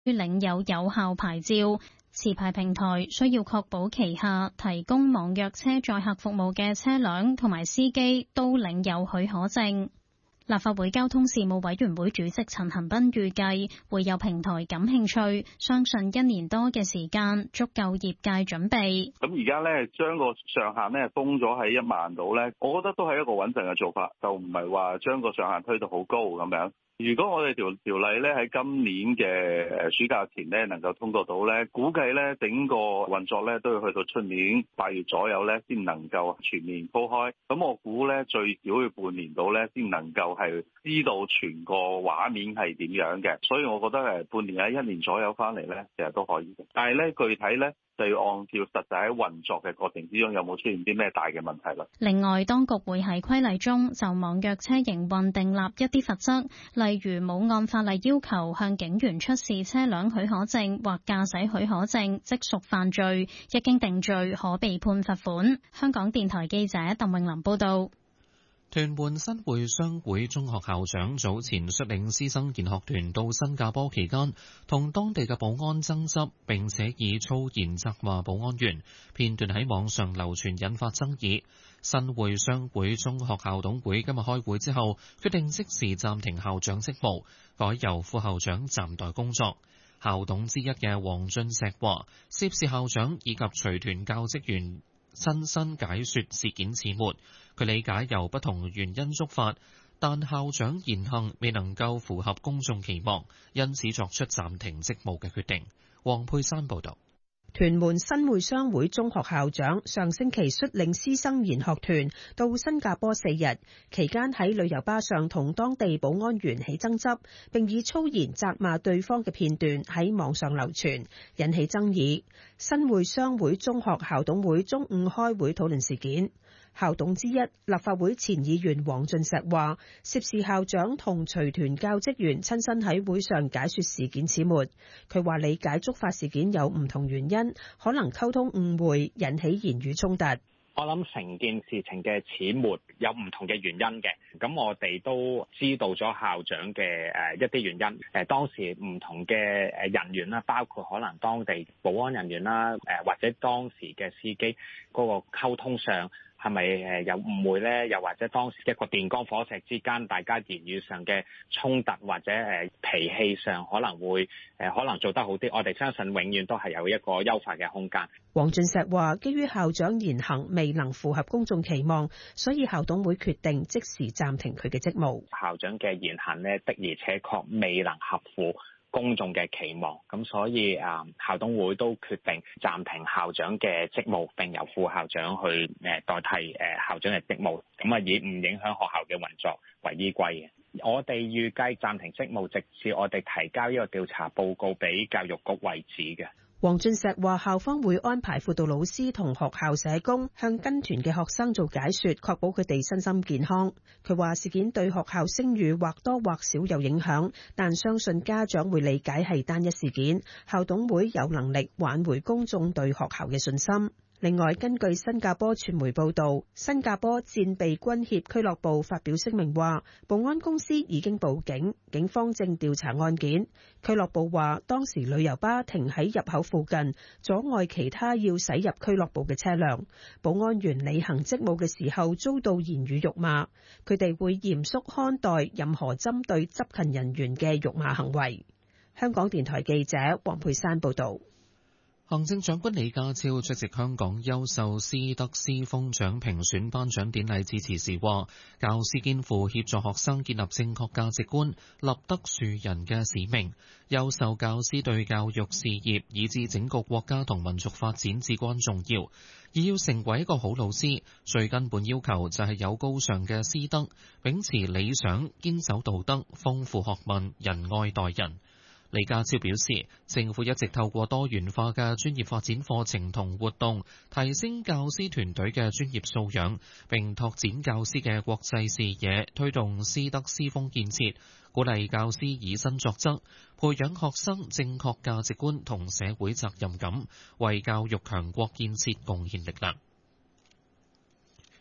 領有有效牌照。持牌平台需要確保旗下提供網約車載客服務嘅車輛同埋司機都領有許可證。立法會交通事務委員會主席陳恒鑌預計會有平台感興趣，相信1年多嘅時間足夠業界準備。 咁而家呢，將個上限呢封咗喺1萬度呢，我覺得都係一個穩陣嘅做法，就唔係話將個上限推到好高咁樣。如果我哋條例咧喺今年嘅暑假前咧能夠通過到咧，估計咧整個運作咧都要去到出年8月左右咧先能夠全面鋪開。咁我估咧最少要半年到咧先能夠係知道全個畫面係點樣嘅。所以我覺得半年1年左右翻嚟咧，其實都可以嘅。但係咧具體咧，就要按照實際喺運作嘅過程之中有冇出現啲咩大嘅問題啦。 另外，當局會喺規例中就網約車營運訂立一啲罰則，例如冇按法例要求向警員出示車輛許可證或駕駛許可證，即屬犯罪，一經定罪可被判罰款。香港電台記者鄧詠琳報道。 屯門新會商會中學校長早前率領師生研學團到新加坡期間，同當地嘅保安爭執，並且以粗言責罵保安員，片段喺網上流傳，引發爭議。新會商會中學校董會今日開會之後，決定即時暫停校長職務，改由副校長暫代工作。校董之一嘅黃俊石話，涉事校長以及隨團教職員親身解說事件始末，佢理解由不同原因觸發，但校長言行未能夠符合公眾期望，因此作出暫停職務嘅決定。黃佩珊報道。 屯門新會商會中學校長上星期率領師生研學團到新加坡4日，期間喺旅遊巴上同當地保安員起爭執，並以粗言責罵對方嘅片段喺網上流傳，引起爭議。新會商會中學校董會中午開會討論事件。校董之一立法會前議員黃俊石話，涉事校長同隨團教職員親身喺會上解說事件始末。佢話理解觸發事件有唔同原因，可能溝通誤會引起言語衝突。 我諗成件事情嘅始末有唔同嘅原因嘅，咁我哋都知道咗校長嘅一啲原因。當時唔同嘅人員啦，包括可能當地保安人員啦，或者當時嘅司機嗰個溝通上係咪有誤會呢？又或者當時一個電光火石之間，大家言語上嘅衝突，或者脾氣上可能會可能做得好啲。我哋相信永遠都係有一個優化嘅空間。 黃俊石話，基於校長言行未能符合公眾期望，所以校董會決定即時暫停佢嘅職務。 校長嘅言行呢，的而且確未能合乎公眾嘅期望，咁所以校董會都決定暫停校長嘅職務，並由副校長去代替校長嘅職務，咁以唔影響學校嘅運作為依歸嘅。我哋預計暫停職務，直至我哋提交呢個調查報告俾教育局為止嘅。 黃俊石話，校方會安排輔導老師同學校社工向跟團嘅學生做解說，確保佢哋身心健康。佢話事件對學校聲譽或多或少有影響，但相信家長會理解係單一事件，校董會有能力挽回公眾對學校嘅信心。另外，根據新加坡傳媒報道，新加坡戰備軍協俱樂部發表聲明話，保安公司已經報警，警方正調查案件。俱樂部話，當時旅遊巴停喺入口附近，阻礙其他要駛入俱樂部嘅車輛。保安員履行職務嘅時候遭到言語辱罵，佢哋會嚴肅看待任何針對執勤人員嘅辱罵行為。香港電台記者黃佩珊報道。 行政長官李家超出席香港優秀師德師風獎評選頒獎典禮致辭時話，教師肩負協助學生建立正確價值觀、立德樹人嘅使命。優秀教師對教育事業以至整個國家同民族發展至關重要。而要成為一個好老師，最根本要求就係有高尚嘅師德，秉持理想，堅守道德，豐富學問，仁愛待人。李家超表示，政府一直透過多元化嘅專業發展課程同活動，提升教師團隊嘅專業素養，並拓展教師嘅國際視野，推動師德師風建設，鼓勵教師以身作則，培養學生正確價值觀同社會責任感，為教育強國建設貢獻力量。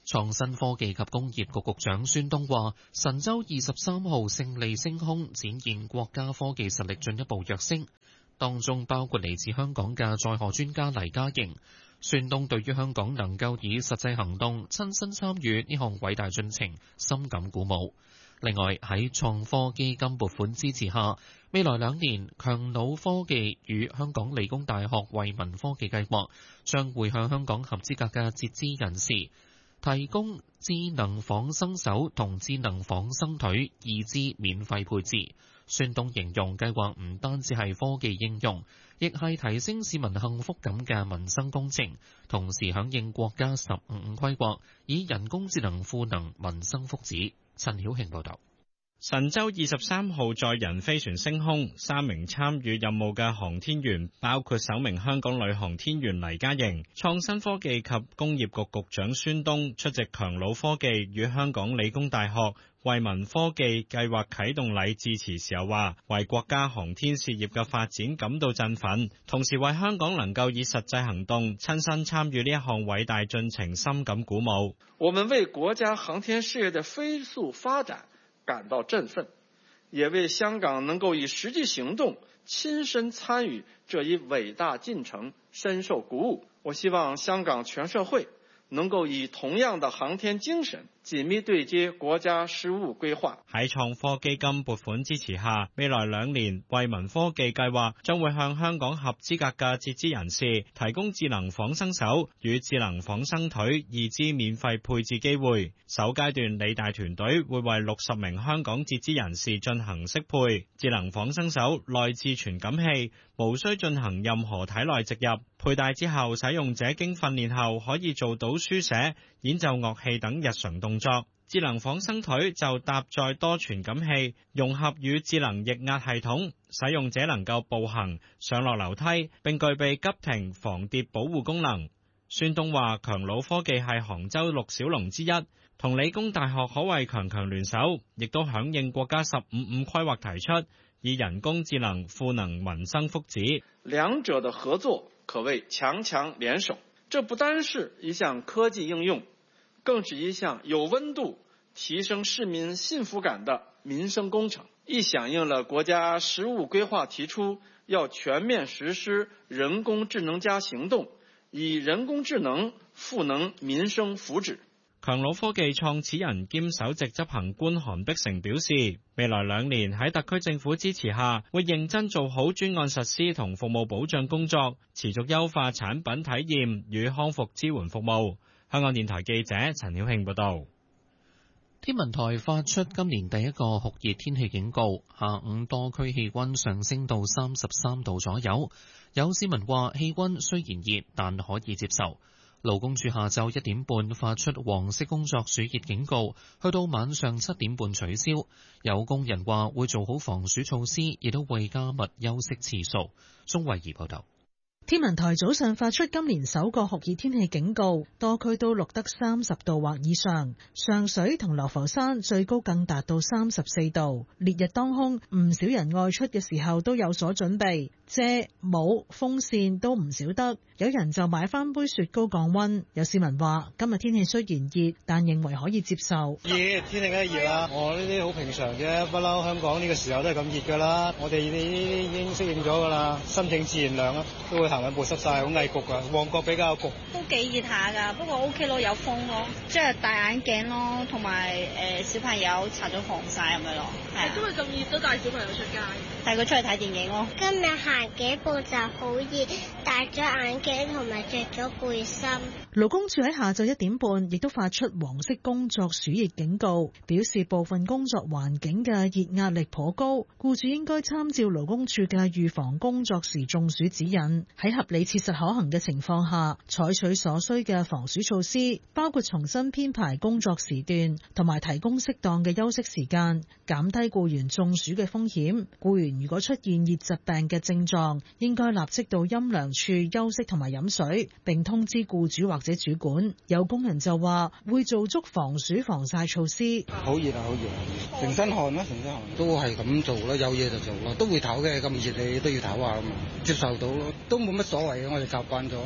創新科技及工業局局長孫東話：神舟23號勝利升空，展現國家科技實力進一步躍升，當中包括嚟自香港嘅載荷專家黎嘉瑩。孫東對於香港能夠以實際行動親身參與呢項偉大進程深感鼓舞。另外喺創科基金撥款支持下，未來2年強腦科技與香港理工大學惠民科技計劃將會向香港合資格嘅截肢人士提供智能仿生手同智能仿生腿義肢免費配置。孫東形容計劃唔單止係科技應用，亦係提升市民幸福感嘅民生工程，同時響應國家15規劃，以人工智能賦能民生福祉。陳曉慶報道。 神舟23號載人飛船升空，3名參與任務嘅航天員包括首名香港女航天員黎嘉瑩。創新科技及工業局局長孫東出席強腦科技與香港理工大學惠民科技計劃啟動禮致辭時候話，為國家航天事業嘅發展感到振奮，同時為香港能夠以實際行動親身參與呢一項偉大進程深感鼓舞。 我們為國家航天事業的飛速發展感到振奮，也為香港能夠以實際行動親身參與這一偉大進程深受鼓舞。我希望香港全社會能夠以同樣的航天精神緊密對接國家實務規劃。 喺創科基金撥款支持下，未來2年惠民科技計劃將會向香港合資格嘅截肢人士提供智能仿生手與智能仿生腿義肢免費配置機會。首階段理大團隊會為60名香港截肢人士進行適配。智能仿生手內置傳感器，無需進行任何體內植入，佩戴之後使用者經訓練後可以做到書寫、演奏樂器等日常動作。智能仿生腿就搭載多傳感器，融合與智能液壓系統，使用者能夠步行、上落樓梯，並具備急停防跌保護功能。孫東話：強腦科技係杭州6小龍之一，同理工大學可謂強強聯手，亦都響應國家15規劃提出，以人工智能賦能民生福祉。 兩者的合作可謂強強聯手，這不單是一項科技應用，更是一項有溫度、提升市民幸福感的民生工程，亦響應了國家實務規劃提出要全面實施人工智能加行動，以人工智能賦能民生福祉。 強腦科技創始人兼首席執行官韓碧成表示，未來2年喺特區政府支持下，會認真做好專案實施同服務保障工作，持續優化產品體驗與康復支援服務。香港電台記者陳曉慶報道。 天文台發出今年第一個酷熱天氣警告，下午多區氣溫上升到33度左右。有市民話氣溫雖然熱，但可以接受。勞工處下晝1點半發出黃色工作暑熱警告，去到晚上7點半取消。有工人話會做好防暑措施，亦都會加密休息次數。鍾慧儀報道。 天文台早上發出今年首個酷熱天氣警告，多區都錄得30度或以上，上水同流浮山最高更達到34度。烈日當空，唔少人外出嘅時候都有所準備，遮、帽、風扇都唔少得。有人就買翻杯雪糕降溫。有市民話今日天氣雖然熱，但認為可以接受。 熱天氣梗係熱啦，我呢啲好平常嘅，不嬲香港呢個時候都係咁熱噶啦。我哋呢啲已經適應咗噶啦，心境自然涼啊，都會行兩步濕晒，好翳焗噶。旺角比較焗， 都幾熱下噶，不過 OK 咯，有風咯，即係戴眼鏡咯，同埋小朋友搽咗防曬咁樣咯。係啊，因為咁熱都帶小朋友出街，帶佢出去睇電影咯。 今日行幾步就好熱，戴咗眼鏡同埋着咗背心。 勞工處喺下晝1點半亦都發出黃色工作暑熱警告，表示部分工作環境嘅熱壓力頗高，僱主應該參照勞工處嘅預防工作時中暑指引，喺合理切實可行嘅情況下，採取所需嘅防暑措施，包括重新編排工作時段，同埋提供適當嘅休息時間，減低僱員中暑嘅風險。僱員如果出現熱疾病嘅症狀，應該立即到陰涼處休息同埋飲水，並通知僱主或者主管。有工人就話會做足防暑防曬措施。 好熱啊，好熱啊，成身汗啦，成身汗都係咁做咯，有嘢就做咯，都會唞嘅，咁熱你都要唞下啊嘛，接受到咯，都冇乜所謂嘅，我哋習慣咗啊嘛。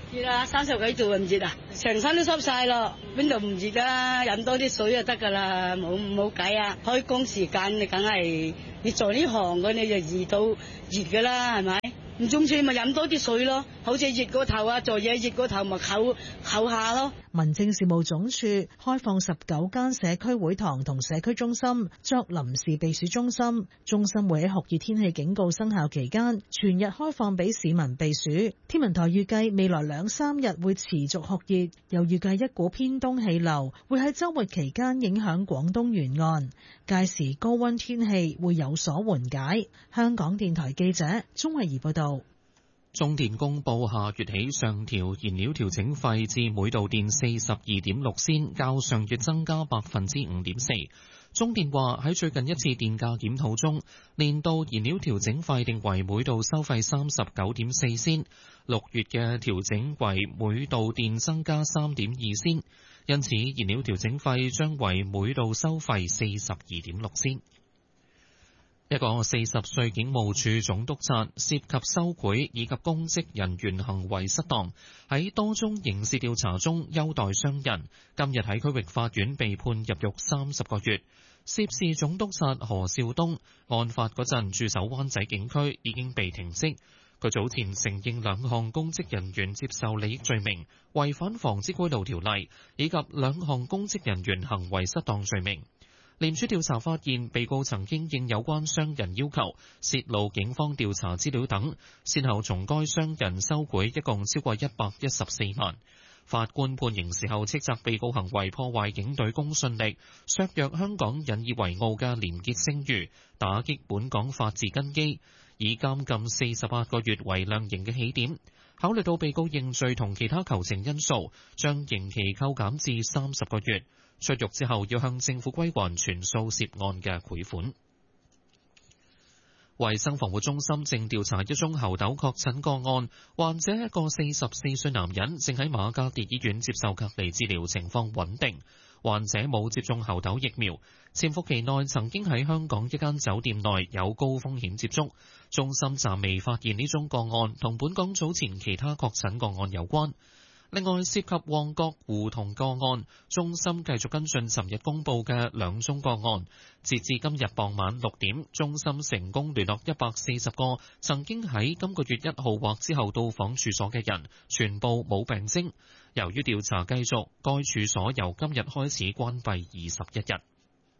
熱啊，30幾度唔熱啊，成身都濕晒咯，邊度唔熱啊？飲多啲水就得噶啦，冇計啊！開工時間你梗係你做呢行嘅你就熱到熱噶啦，係咪？唔中意咪飲多啲水咯，好似熱個頭啊，做嘢熱個頭咪唞下咯。 民政事務總署開放19間社區會堂同社區中心作臨時避暑中心，中心會喺酷熱天氣警告生效期間全日開放俾市民避暑。天文台預計未來2-3日會持續酷熱，又預計一股偏東氣流會喺週末期間影響廣東沿岸，屆時高溫天氣會有所緩解。香港電台記者鍾慧儀報道。 中電公佈下月起上調燃料調整費至每度電42.6仙，較上月增加 5.4%。中電話喺最近一次電價檢討中，年度燃料調整費定為每度收費39.4仙，6月嘅調整為每度電增加3.2仙，因此燃料調整費將為每度收費42.6仙。一個40歲警務處總督察涉及收賄以及公職人員行為失當，喺多宗刑事調查中優待商人，今日喺區域法院被判入獄30個月。涉事總督察何兆東，案發嗰陣駐守灣仔警區，已經被停職。佢早前承認2項公職人員接受利益罪名，違反防止賄賂條例，以及2項公職人員行為失當罪名。廉署調查發現，被告曾經應有關商人要求，泄露警方調查資料等，先後從該商人收賄一共超過114萬。法官判刑時候斥責被告行為破壞警隊公信力，削弱香港引以為傲嘅廉潔聲譽，打擊本港法治根基，以監禁48個月為量刑嘅起點。考慮到被告認罪同其他求情因素，將刑期扣減至30個月。出獄之後要向政府歸還全數涉案嘅賄款。衛生防護中心正調查一宗猴痘確診個案，患者一個44歲男人正喺瑪嘉烈醫院接受隔離治療，情況穩定。患者冇接種猴痘疫苗，潛伏期內曾經喺香港一間酒店內有高風險接觸。中心暫未發現呢宗個案同本港早前其他確診個案有關。另外，涉及旺角胡同個案，中心繼續跟進尋日公佈嘅2宗個案。截至今日傍晚6點，中心成功聯絡140個曾經喺今個月1號或之後到訪處所嘅人，全部冇病徵。由於調查繼續，該處所由今日開始關閉21日。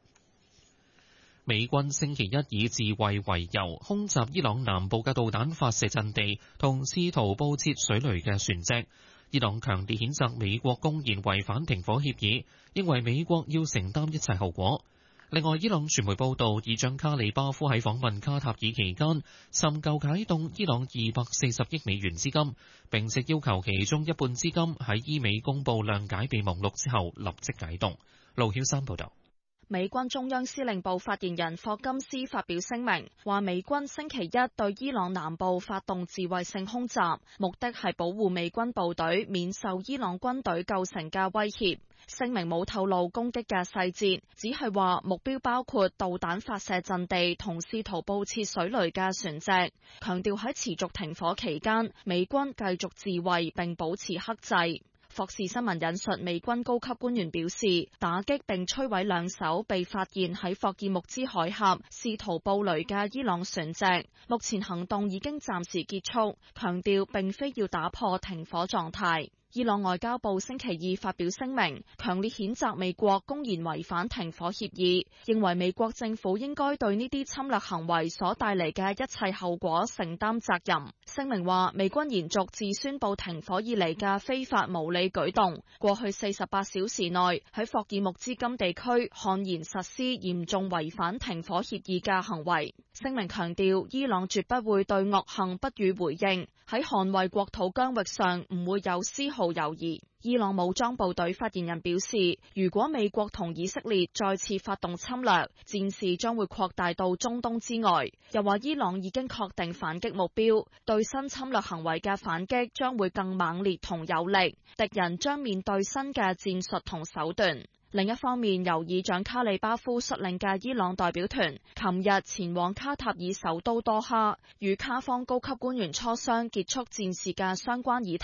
美軍星期一以自衛為由，空襲伊朗南部嘅導彈發射陣地同試圖佈設水雷嘅船隻。伊朗強烈譴責美國公然違反停火協議，認為美國要承擔一切後果。另外，伊朗傳媒報道，議長卡里巴夫喺訪問卡塔爾期間，尋求解凍伊朗240億美元資金，並且要求其中一半資金喺伊美公佈諒解備忘錄之後立即解凍。盧曉山報道。 美軍中央司令部發言人霍金斯發表聲明，話美軍星期一對伊朗南部發動自衛性空襲，目的係保護美軍部隊免受伊朗軍隊構成嘅威脅。聲明冇透露攻擊嘅細節，只係話目標包括導彈發射陣地同試圖佈設水雷嘅船隻，強調喺持續停火期間，美軍繼續自衛並保持克制。霍士新聞引述美軍高級官員表示，打擊並摧毀2艘被發現喺霍爾木茲海峽試圖布雷嘅伊朗船隻，目前行動已經暫時結束，強調並非要打破停火狀態。伊朗外交部星期二發表聲明，強烈譴責美國公然違反停火協議，認為美國政府應該對呢啲侵略行為所帶嚟嘅一切後果承擔責任。聲明話，美軍延續自宣布停火以嚟嘅非法無理舉動，過去48小時內喺霍爾木茲金地區悍然實施嚴重違反停火協議嘅行為。聲明強調，伊朗絕不會對惡行不予回應，喺捍衛國土疆域上唔會有絲毫猶豫。伊朗武裝部隊發言人表示，如果美國同以色列再次發動侵略，戰事將會擴大到中東之外。又話伊朗已經確定反擊目標，對新侵略行為嘅反擊將會更猛烈同有力，敵人將面對新嘅戰術同手段。另一方面，由議長卡里巴夫率領嘅伊朗代表團琴日前往卡塔爾首都多哈，與卡方高級官員磋商結束戰事嘅相關議題。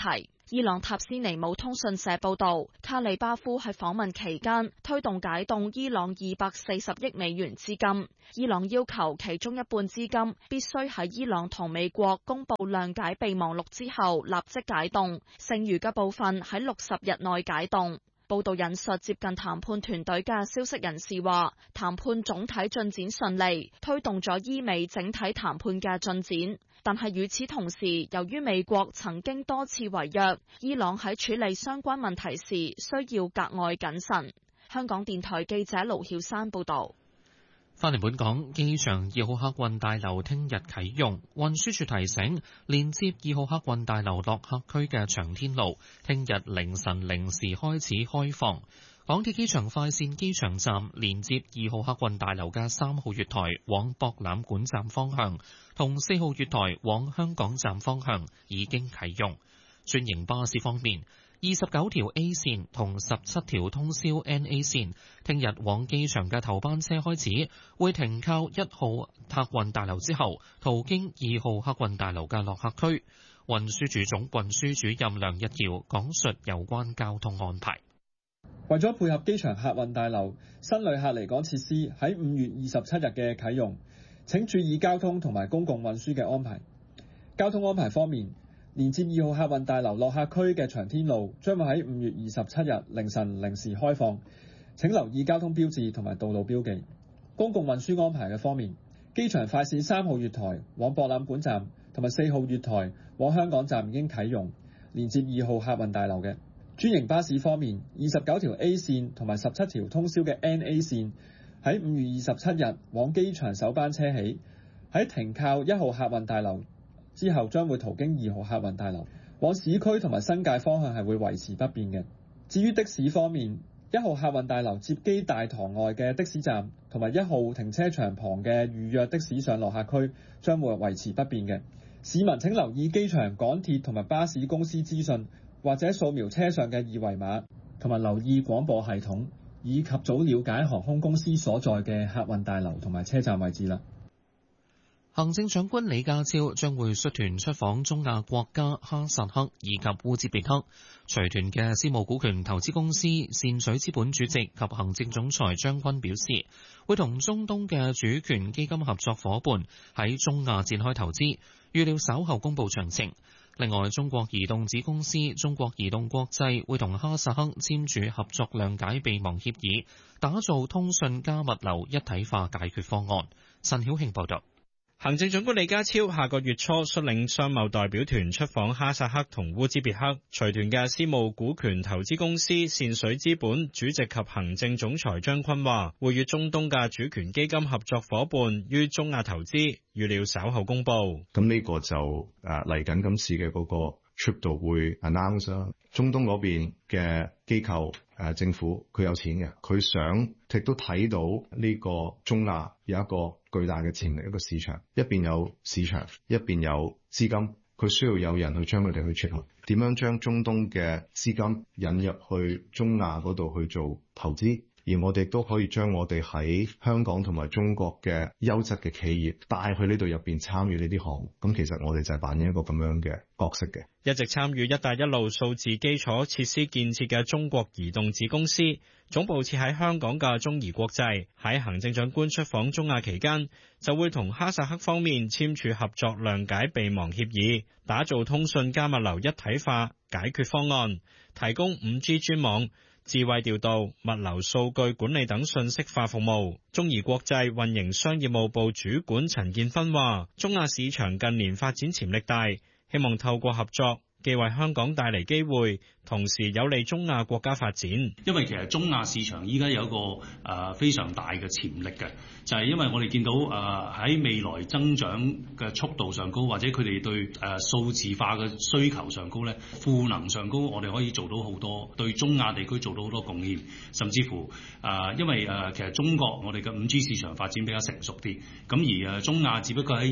伊朗塔斯尼姆通訊社報道，卡里巴夫喺訪問期間推動解凍伊朗240億美元資金。伊朗要求其中一半資金必須喺伊朗同美國公布諒解備忘錄之後立即解凍，剩餘嘅部分喺60日內解凍。報道引述接近談判團隊嘅消息人士話，談判總體進展順利，推動咗伊美整體談判嘅進展。但係與此同時，由於美國曾經多次違約，伊朗喺處理相關問題時需要格外謹慎。香港電台記者盧曉珊報導。 返嚟本港，機場2號客運大樓聽日啟用。運輸署提醒，連接2號客運大樓落客區嘅長天路，聽日凌晨0時開始開放。港鐵機場快線機場站連接2號客運大樓嘅3號月台往博覽館站方向，同4號月台往香港站方向已經啟用。專營巴士方面，29條 A 線同17條通宵 NA 線，聽日往機場嘅頭班車開始會停靠1號客運大樓之後，途經2號客運大樓嘅落客區。運輸署總運輸主任梁日耀講述有關交通安排。 為咗配合機場客運大樓新旅客離港設施喺5月27日嘅啟用，請注意交通同埋公共運輸嘅安排。交通安排方面，連接2號客運大樓落客區嘅長天路將會喺5月27日凌晨0時開放，請留意交通標誌同埋道路標記。公共運輸安排嘅方面，機場快線3號月台往博覽館站同埋4號月台往香港站已經啟用，連接2號客運大樓嘅。專營巴士方面，29條 A 線同埋17條通宵嘅 NA 線喺5月27日往機場首班車起，喺停靠1號客運大樓之後將會途經2號客運大樓，往市區同埋新界方向係會維持不變嘅。至於的士方面，1號客運大樓接機大堂外嘅的士站同埋1號停車場旁嘅預約的士上落客區將會維持不變嘅。市民請留意機場港鐵同埋巴士公司資訊，或者掃描車上嘅二維碼，同埋留意廣播系統，以及早了解航空公司所在嘅客運大樓同埋車站位置啦。 行政長官李家超將會率團出訪中亞國家哈薩克以及烏茲別克。隨團嘅私募股權投資公司善水資本主席及行政總裁張坤表示，會同中東嘅主權基金合作夥伴喺中亞展開投資，預料稍後公布詳情。另外，中國移動子公司中國移動國際會同哈薩克簽署合作諒解備忘協議，打造通訊加物流一體化解決方案。陳曉慶報道。 行政長官李家超下個月初率領商貿代表團出訪哈薩克同烏茲別克。隨團嘅私募股權投資公司善水資本主席及行政總裁張坤話，會與中東嘅主權基金合作夥伴於中亞投資，預料稍後公布。 咁呢個就嚟緊今次嘅嗰個 trip 度會 announce 啦。中東嗰邊嘅機構政府佢有錢嘅，佢想亦都睇到呢個中亞有一個巨大嘅潛力，一個市場，一邊有市場，一邊有資金，佢需要有人去將佢哋去撮合，點樣將中東嘅資金引入去中亞嗰度去做投資，而我哋都可以將我哋喺香港同埋中國嘅優質嘅企業帶去呢度入邊參與呢啲項目。咁其實我哋就係扮演一個咁樣嘅角色嘅。 一直參與一帶一路數字基礎設施建設嘅中國移動子公司總部設喺香港嘅中移國際，喺行政長官出訪中亞期間，就會同哈薩克方面簽署合作諒解備忘協議，打造通訊加物流一體化解決方案，提供 5G 專網、智慧調度、物流數據管理等信息化服務。中移國際運營商業務部主管陳建芬話，中亞市場近年發展潛力大，希望透過合作既為香港帶嚟機會，同時有利中亞國家發展。 因為其實中亞市場依家有一個非常大嘅潛力嘅，就係因為我哋見到喺未來增長嘅速度上高，或者佢哋對數字化嘅需求上高咧，賦能上高，我哋可以做到好多，對中亞地區做到好多貢獻，甚至乎因為其實中國我哋嘅 5G 市場發展比較成熟啲，咁而中亞只不過喺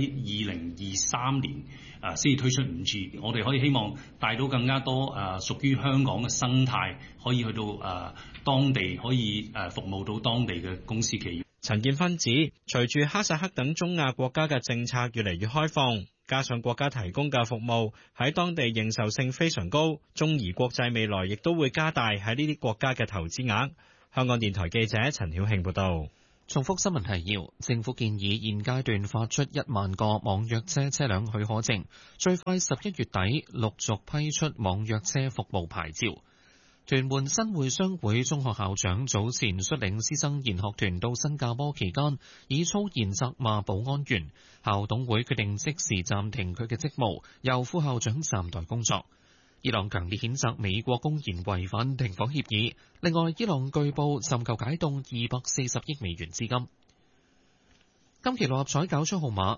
2023年先至推出 5G， 我哋可以希望帶到更加多屬於香港嘅生態，可以去到當地，可以服務到當地嘅公司企業。 陳建芬指，隨住哈薩克等中亞國家嘅政策越嚟越開放， 加上國家提供嘅服務喺當地認受性非常高，中移國際未來亦都會加大喺呢啲國家嘅投資額。香港電台記者陳曉慶報道。 重複新聞提要，政府建議現階段發出1萬個網約車車輛許可證，最快11月底陸續批出網約車服務牌照。屯門新會商會中學校長早前率領師生研學團到新加坡期間，以粗言責罵保安員，校董會決定即時暫停佢嘅職務，由副校長暫代工作。伊朗強烈譴責美國公然違反停火協議。另外，伊朗據報尋求解凍240億美元資金。今期六合彩攪出號碼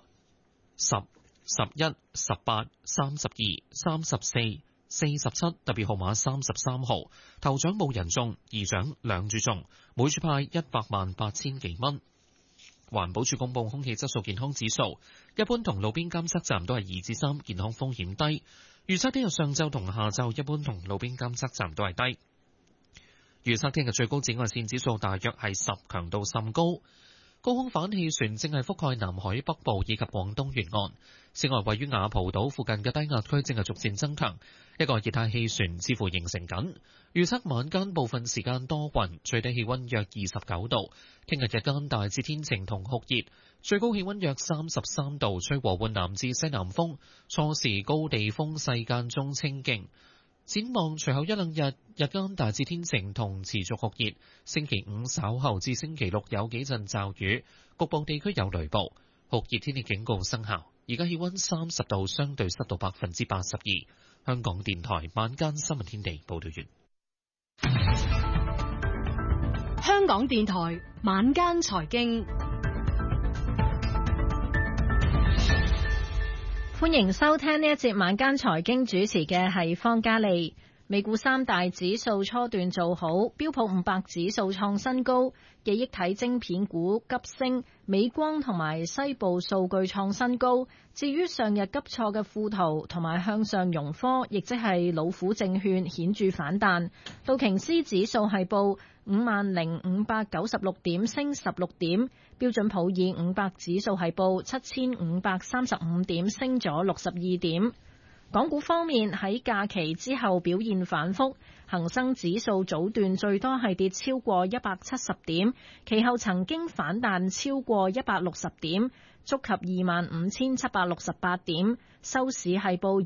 10、11、18、32、34、47，特別號碼33號。頭獎冇人中，二獎兩注中，每注派1,880,000幾蚊。環保署公布空氣質素健康指數，一般同路邊監測站都係2至3，健康風險低。預測聽日上晝同下晝一般同路邊監測站都係低。預測聽日最高紫外線指數大約係10，強度甚高。高空反氣旋正係覆蓋南海北部以及廣東沿岸。此外，位於雅蒲島附近嘅低壓區正係逐漸增強，一個熱帶氣旋似乎形成緊。預測晚間部分時間多雲，最低氣溫約29度。聽日日間大致天晴同酷熱，最高氣溫約33度，吹和緩南至西南風，初時高地風勢間中清勁。展望隨後一兩日，日間大致天晴同持續酷熱。星期五稍後至星期六有幾陣驟雨，局部地區有雷暴。酷熱天氣警告生效。而家氣溫30度，相對濕度82%。香港電台晚間新聞天地報道完。 香港電台晚間財經。 歡迎收聽呢一節晚間財經，主持嘅係方嘉利。美股三大指數初段做好，標普500指數創新高，記憶體晶片股急升，美光同埋西部數據創新高。至於上日急挫嘅富途同埋向上融科，亦即係老虎證券顯著反彈。道瓊斯指數係報50,596點，升16點。標準普爾500指數係報7,535點，升咗62點。港股方面喺假期之後表現反覆，恒生指數早段最多係跌超過170點，其後曾經反彈超過160點，觸及25,768點，收市係報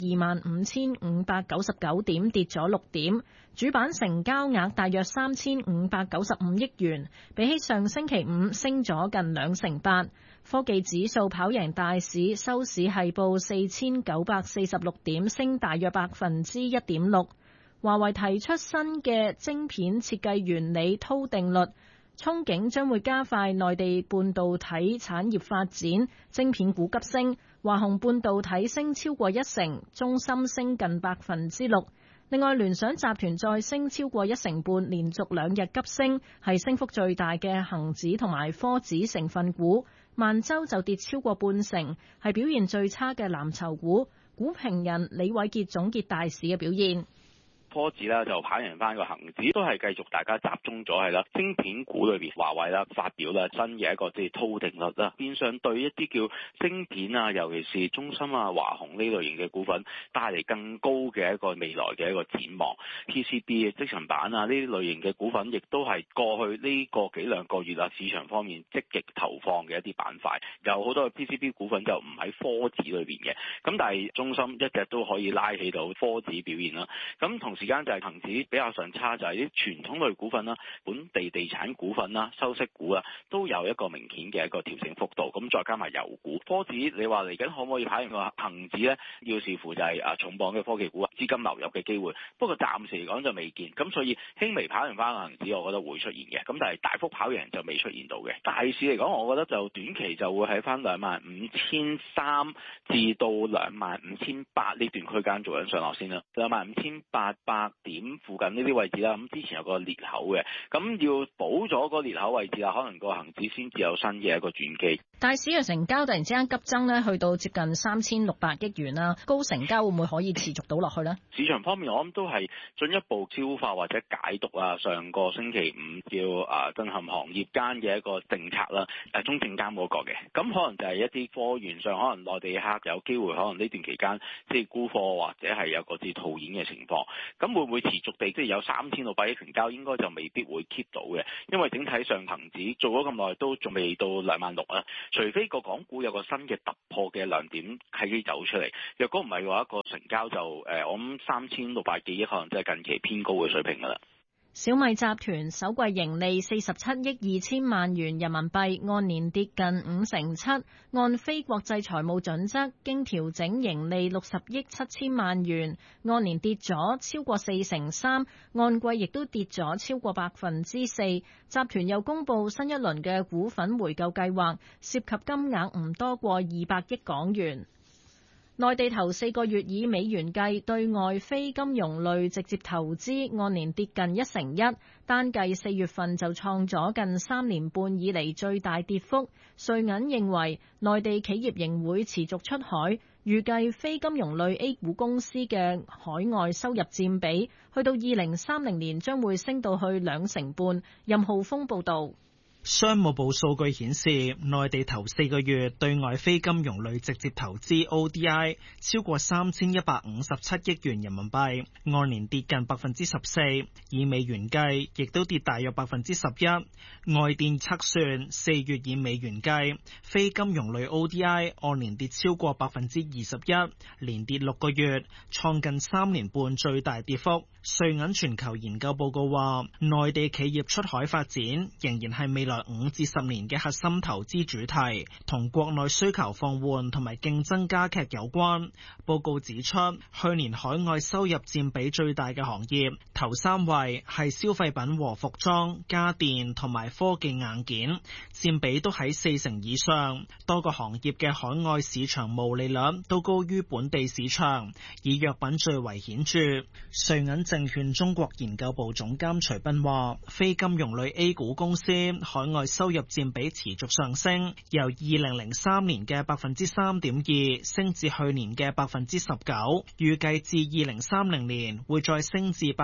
25,599點，跌咗6點。主板成交額大約3,595億元，比起上星期五升咗近2成8。科技指數跑贏大市，收市係報4,946點，升大約1.6%。華為提出新嘅晶片設計原理韜定律，憧憬將會加快內地半導體產業發展，晶片股急升，華虹半導體升超過1成，中芯升近6%。另外，聯想集團再升超過1成半，連續2日急升，係升幅最大嘅恒指同埋科指成分股。萬洲就跌超過半成，係表現最差嘅藍籌股。股評人李偉傑總結大市嘅表現。 科指咧就跑贏翻個恒指，都係繼續大家集中咗係啦。晶片股裏邊，華為啦發表啦新嘅一個即係韜定律啦，變相對一啲叫晶片啊，尤其是中芯啊、華虹呢類型嘅股份帶嚟更高嘅一個未來嘅一個展望。PCB 積層板啊呢啲類型嘅股份，亦都係過去呢個幾兩個月啊市場方面積極投放嘅一啲板塊。有好多嘅 PCB 股份就唔喺科指裏邊嘅，咁但係中芯一直都可以拉起到科指表現啦。咁同時間就係恒指比較上差，就係啲傳統類股份啦、本地地產股份啦、收息股啊，都有一個明顯嘅一個調整幅度。咁再加埋油股，科指你話嚟緊可唔可以跑贏個恒指咧？要視乎就係重磅嘅科技股啊，資金流入嘅機會。不過暫時嚟講就未見，咁所以輕微跑贏翻個恒指，我覺得會出現嘅。咁但係大幅跑贏就未出現到嘅。大市嚟講，我覺得就短期就會喺翻25,300至到25,800呢段區間做緊上落先啦。25,800 600點附近呢啲位置啦。咁之前有個裂口嘅，咁要補咗個裂口位置啦，可能個恆指先至有新嘅一個轉機。 大市嘅成交突然之間急增咧，去到接近3600億元啦，高成交會唔會可以持續到落去呢？ 市場方面，我諗都係進一步消化或者解讀啊，上個星期五叫震撼行業間嘅一個政策啦，中證監嗰個嘅，咁可能就係一啲貨源上，可能內地客有機會可能呢段期間即係沽貨或者係有個啲套現嘅情況，咁會唔會持續地即係有3600億成交？應該就未必會 keep 到嘅，因為整體上恒指做咗咁耐都仲未到26000啊，除非個港股有個新嘅突破嘅亮點喺啲走出嚟，若果唔係嘅話，個成交就我諗3600幾億可能真係近期偏高嘅水平㗎啦。 小米集團首季盈利47億2000萬元人民幣，按年跌近57%，按非國際財務準則經調整盈利60億7000萬元，按年跌咗超過43%，按季亦都跌咗超過4%。集團又公布新一輪嘅股份回購計劃，涉及金額唔多過200億港元。內地頭4個月以美元計，對外非金融類直接投資按年跌近1成1，單計4月份就創咗近3年半以嚟最大跌幅。瑞銀認為內地企業仍會持續出海，預計非金融類 A 股公司嘅海外收入佔比，去到2030年將會升到去2成半。任浩峰報導。 商務部數據顯示，內地頭4個月對外非金融類直接投資 ODI 超過3157億元人民幣，按年跌近14%，以美元計亦都跌大約11%。外電測算，4月以美元計，非金融類 ODI 按年跌超過21%，連跌6個月，創近3年半最大跌幅。瑞銀全球研究報告話，內地企業出海發展仍然係未來5至10年嘅核心投資主題，同國內需求放緩同埋競爭加劇有關。報告指出，去年海外收入佔比最大嘅行業，頭3位係消費品和服裝、家電同埋科技硬件，佔比都喺4成以上。多個行業嘅海外市場毛利率都高於本地市場，以藥品最為顯著。瑞銀證券中國研究部總監徐斌話，非金融類 A 股公司海外收入佔比持續上升，由2003年嘅3.2%升至去年嘅19%，預計至2030年會再升至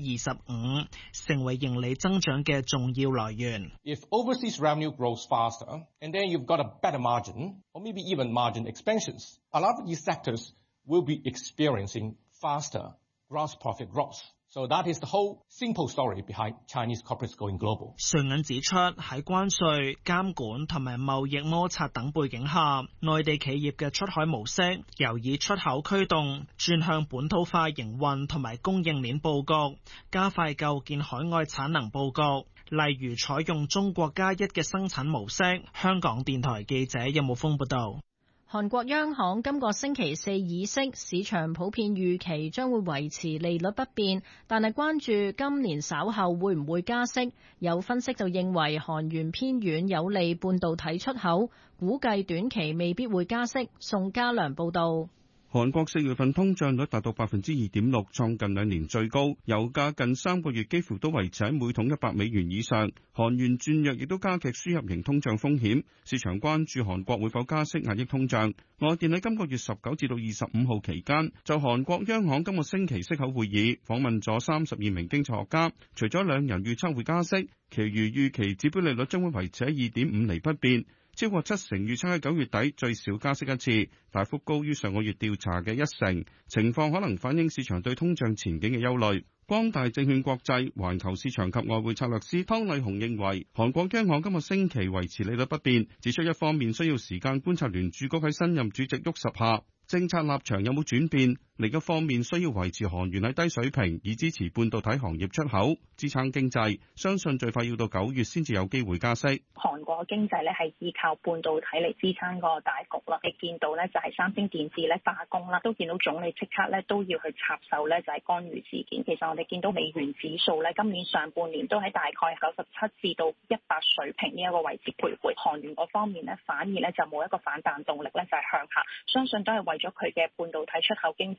25%，成為盈利增長嘅重要來源。 If overseas revenue grows faster, and then you've got a better margin, or maybe even margin expansions, a lot of these sectors will be experiencing faster gross profit growth. So that is the whole simple story behind Chinese corporates going global. 瑞銀指出，喺關稅、監管同埋貿易摩擦等背景下，內地企業嘅出海模式由以出口驅動轉向本土化營運同埋供應鏈佈局，加快構建海外產能佈局。例如採用中國加1嘅生產模式。香港電台記者任武峰報道。 韓國央行今個星期4議息，市場普遍預期將會維持利率不變，但係關注今年稍後會唔會加息。有分析就認為韓元偏軟有利半導體出口，估計短期未必會加息。宋家良報道。 韓國4月份通脹率達到 2.6%， 創近2年最高。油價近3個月幾乎都維持喺每桶100美元以上。韓元轉弱亦都加劇輸入型通脹風險。市場關注韓國會否加息壓抑通脹。外電喺今個月19至到25號期間，就韓國央行今個星期息口會議訪問咗32名經濟學家，除咗2人預測會加息，其餘預期指標利率將會維持喺 2.5 厘不變。超過7成預測喺9月底最少加息一次，大幅高於上個月調查嘅1成。情況可能反映市場對通脹前景嘅憂慮。光大證券國際環球市場及外匯策略師湯麗紅認為，韓國央行今個星期維持利率不變，指出一方面需要時間觀察聯儲局喺新任主席沃什下政策立場有冇轉變，另一方面需要維持韓元喺低水平，以支持半導體行業出口，支撐經濟。相信最快要到9月先至有機會加息。 韓國嘅經濟咧係依靠半導體嚟支撐個大局啦。你見到咧就係三星電子咧罷工啦，都見到總理即刻咧都要去插手咧就係干預事件。其實我哋見到美元指數咧今年上半年都喺大概97至到100水平呢一個位置徘徊。韓元嗰方面咧反而咧就冇一個反彈動力咧就係向下，相信都係為咗佢嘅半導體出口經濟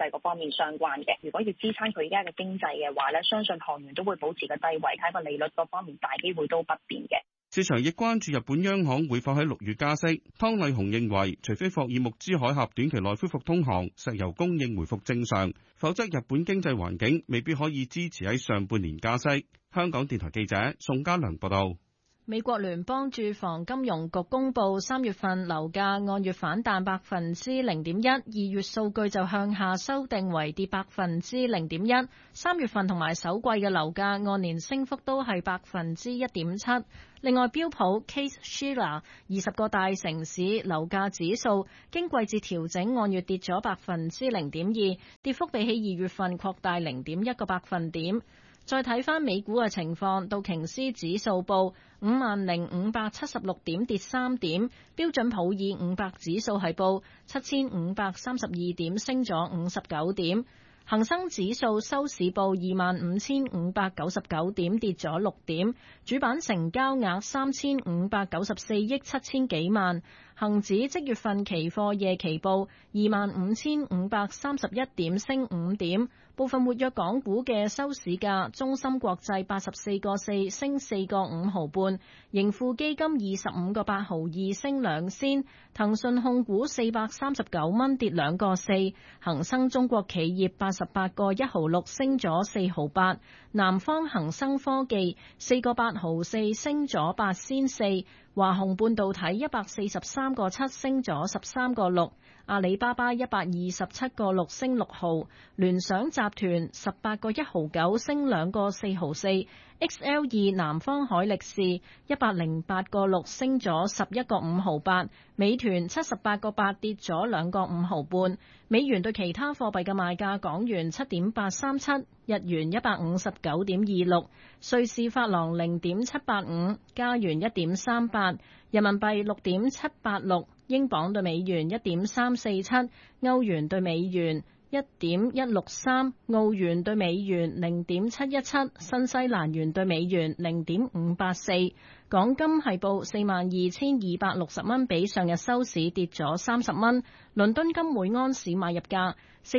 濟嗰方面相關嘅。如果要支撐佢而家嘅經濟嘅話咧，相信韓元都會保持個低位，睇個利率嗰方面大機會都不變嘅。 市場亦關注日本央行會否喺6月加息。湯麗紅認為，除非霍爾木茲海峽短期內恢復通航，石油供應回復正常，否則日本經濟環境未必可以支持喺上半年加息。香港電台記者宋家良報道。 美國聯邦住房金融局公佈3月份樓價按月反彈0.1%， 2月數據就向下修訂為跌0.1%。3月份同埋首季嘅樓價按年升幅都係1.7%。另外，標普 Case-Shiller 20個大城市樓價指數經季節調整，按月跌咗0.2%，跌幅比起2月份擴大0.1個百分點。再睇返美股嘅情況，道瓊斯指數報50,576點，跌3點；標準普爾500指數係報7,532點，升咗59點。恒生指數收市報25,599點，跌咗6點。主板成交額3,594億7千幾萬。恒指即月份期貨夜期報25,531點，升5點。部分活躍港股嘅收市價：中芯國際84個4升4個5毫半，盈富基金25個8毫2升2仙，騰訊控股439蚊跌2個4，恒生中國企業88個1毫6升咗4毫8，南方恒生科技4個8毫4升咗8仙4，華虹半導體143個7升咗13個6。阿里巴巴127個6升6毫，聯想集團18個1毫9升2個4毫4。XL2 南方海力士108個6升咗11個5毫8，美團78個8跌咗2個5毫半。美元對其他貨幣嘅賣價：港元7.837，日元159.26，瑞士法郎0.785，加元1.38，人民幣6.786。英鎊對美元1.347，歐元對美元1.163，澳元對美元0.717，新西蘭元對美元0.584。港金係報42,260蚊，比上日收市跌咗30蚊。倫敦金每安士買入價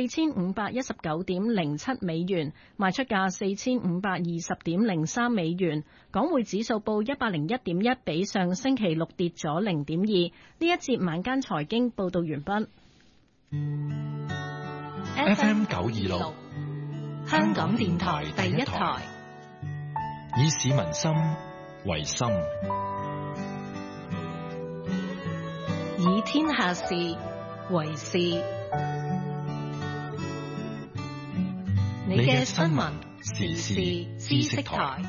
4,519.07美元，賣出價4,520.03美元。港匯指數報101.1，比上星期六跌咗0.2。呢一節晚間財經報道完畢。 FM 926，香港電台第一台，以市民心為心， 以天下事為事。你嘅新聞時事知識台。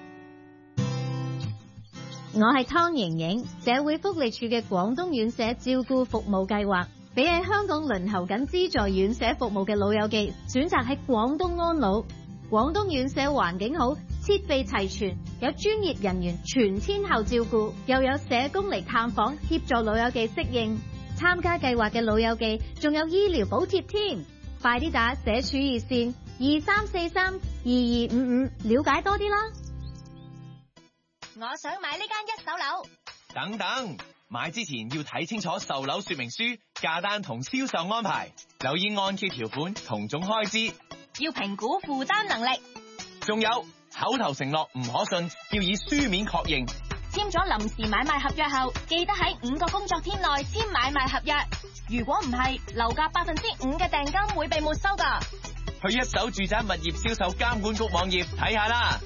我係湯瑩瑩，社會福利署嘅廣東院舍照顧服務計劃，俾喺香港輪候緊資助院舍服務嘅老友記選擇喺廣東安老。廣東院舍環境好，設備齊全，有專業人員全天候照顧，又有社工嚟探訪協助老友記適應。參加計劃嘅老友記仲有醫療補貼添，快啲打社署熱線23432255了解多啲啦。 我想買呢間一手樓。 等等，買之前要睇清楚售樓說明書、價單同銷售安排，留意按揭條款同總開支， 要評估負擔能力。 仲有口頭承諾唔可信，要以書面確認。 簽咗臨時買賣合約後，記得喺5個工作天內簽買賣合約。如果唔係，樓價5%嘅訂金會被沒收㗎。 去一手住宅物業銷售監管局網頁睇下啦。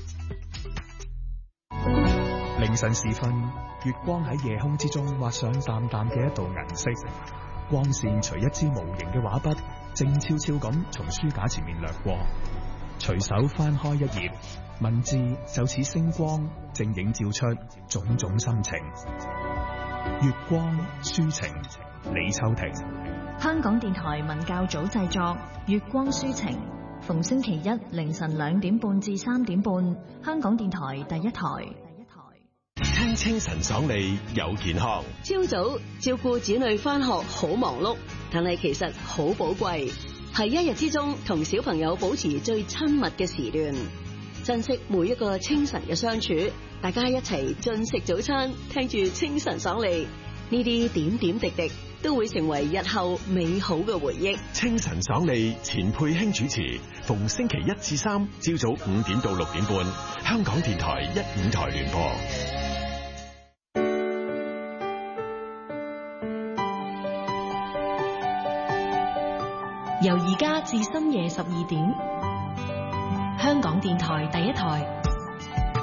凌晨時分，月光喺夜空之中畫上淡淡嘅一道銀色，光線隨一支無形嘅畫筆靜悄悄咁從書架前面掠過，隨手翻開一頁，文字就似星光，正映照出種種心情。月光書情，李秋婷。 香港電台文教組製作《月光書情》，逢星期一凌晨2點半至3點半，香港電台第一台。 聽清晨爽利有健康。 朝早照顧子女返學好忙碌，但係其實好寶貴，係一日之中同小朋友保持最親密嘅時段，珍惜每一個清晨嘅相處，大家一齊進食早餐，聽住清晨爽利。 呢啲點點滴滴都會成為日後美好嘅回憶。 清晨爽利，錢佩卿主持，逢星期1至3朝早5點到6點半，香港電台15台聯播。 由而家至深夜12點，香港電台第一台。